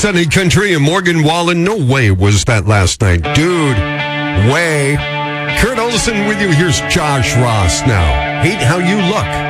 Sunny Country and Morgan Wallen. No way was that last night. Dude, way. Kurt Olson with you. Here's Josh Ross now. Hate How You Look.